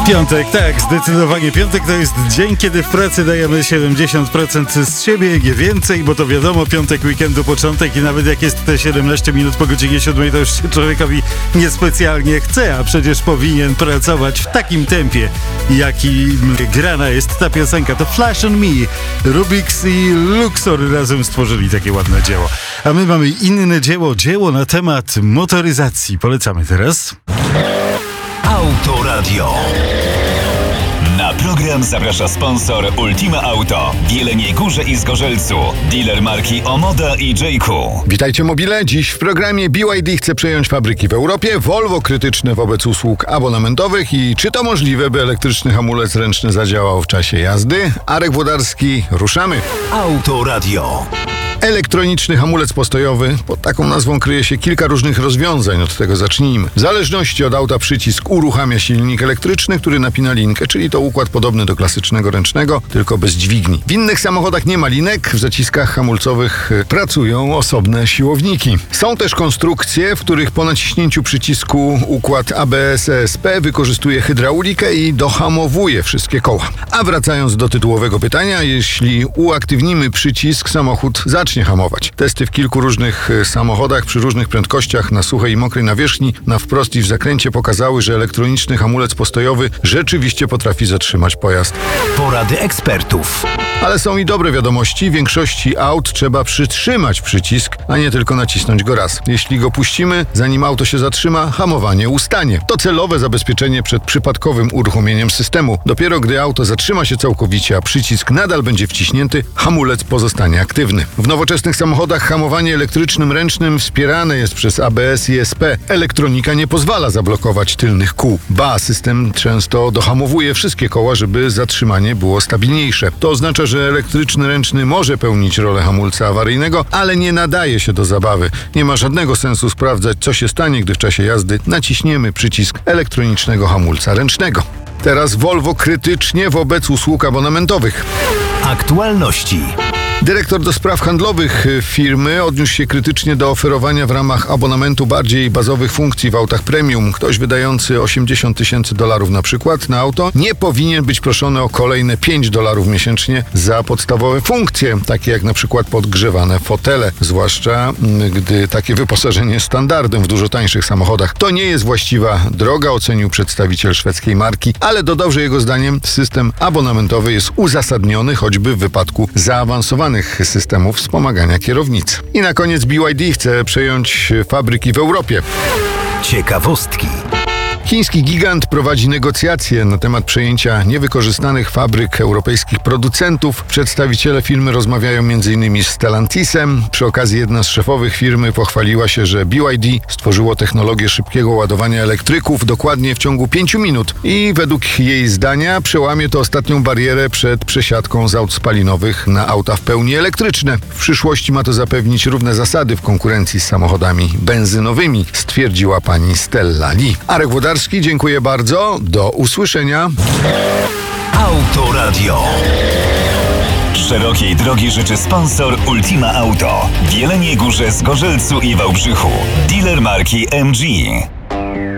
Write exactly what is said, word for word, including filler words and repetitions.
Piątek, tak, zdecydowanie piątek to jest dzień, kiedy w pracy dajemy siedemdziesiąt procent z siebie, nie więcej, bo to wiadomo, piątek, weekendu, początek i nawet jak jest te siedemnaście minut po godzinie siódmej, to już się człowiekowi niespecjalnie chce, a przecież powinien pracować w takim tempie, jaki grana jest ta piosenka. To Flash on Me, Rubix i Luxor razem stworzyli takie ładne dzieło. A my mamy inne dzieło, dzieło na temat motoryzacji. Polecamy teraz. Autoradio. Na program zaprasza sponsor Ultima Auto w Jeleniej Górze i Zgorzelcu. Dealer marki Omoda i Jayco. Witajcie mobile. Dziś w programie B Y D chce przejąć fabryki w Europie. Volvo krytyczne wobec usług abonamentowych i czy to możliwe, by elektryczny hamulec ręczny zadziałał w czasie jazdy? Arek Włodarski, ruszamy. Autoradio. Elektroniczny hamulec postojowy. Pod taką nazwą kryje się kilka różnych rozwiązań. Od tego zacznijmy. W zależności od auta przycisk uruchamia silnik elektryczny, który napina linkę, czyli to układ podobny do klasycznego ręcznego, tylko bez dźwigni. W innych samochodach nie ma linek. W zaciskach hamulcowych pracują osobne siłowniki. Są też konstrukcje, w których po naciśnięciu przycisku układ A B S E S P wykorzystuje hydraulikę i dohamowuje wszystkie koła. A wracając do tytułowego pytania, jeśli uaktywnimy przycisk, samochód zacznie hamować. Testy w kilku różnych samochodach przy różnych prędkościach na suchej i mokrej nawierzchni, na wprost i w zakręcie pokazały, że elektroniczny hamulec postojowy rzeczywiście potrafi zatrzymać pojazd. Porady ekspertów. Ale są i dobre wiadomości. W większości aut trzeba przytrzymać przycisk, a nie tylko nacisnąć go raz. Jeśli go puścimy, zanim auto się zatrzyma, hamowanie ustanie. To celowe zabezpieczenie przed przypadkowym uruchomieniem systemu. Dopiero gdy auto zatrzyma się całkowicie, a przycisk nadal będzie wciśnięty, hamulec pozostanie aktywny. W nowoczesnych samochodach hamowanie elektrycznym ręcznym wspierane jest przez A B S i E S P. Elektronika nie pozwala zablokować tylnych kół. Ba, system często dohamowuje wszystkie koła, żeby zatrzymanie było stabilniejsze. To oznacza, że elektryczny ręczny może pełnić rolę hamulca awaryjnego, ale nie nadaje się do zabawy. Nie ma żadnego sensu sprawdzać, co się stanie, gdy w czasie jazdy naciśniemy przycisk elektronicznego hamulca ręcznego. Teraz Volvo krytycznie wobec usług abonamentowych. Aktualności. Dyrektor do spraw handlowych firmy odniósł się krytycznie do oferowania w ramach abonamentu bardziej bazowych funkcji w autach premium. Ktoś wydający osiemdziesiąt tysięcy dolarów na przykład na auto nie powinien być proszony o kolejne pięć dolarów miesięcznie za podstawowe funkcje, takie jak na przykład podgrzewane fotele, zwłaszcza gdy takie wyposażenie jest standardem w dużo tańszych samochodach. To nie jest właściwa droga, ocenił przedstawiciel szwedzkiej marki, ale dodał, że jego zdaniem system abonamentowy jest uzasadniony choćby w wypadku zaawansowanych systemów wspomagania kierownicy. I na koniec B Y D chce przejąć fabryki w Europie. Ciekawostki. Chiński gigant prowadzi negocjacje na temat przejęcia niewykorzystanych fabryk europejskich producentów. Przedstawiciele firmy rozmawiają między innymi z Stellantisem. Przy okazji jedna z szefowych firmy pochwaliła się, że B Y D stworzyło technologię szybkiego ładowania elektryków dokładnie w ciągu pięciu minut i według jej zdania przełamie to ostatnią barierę przed przesiadką z aut spalinowych na auta w pełni elektryczne. W przyszłości ma to zapewnić równe zasady w konkurencji z samochodami benzynowymi, stwierdziła pani Stella Lee. Arek Włodarski, dziękuję bardzo. Do usłyszenia. Autoradio. Szerokiej drogi życzy sponsor Ultima Auto w Jeleniej Górze, Zgorzelcu i Wałbrzychu. Dealer marki M G.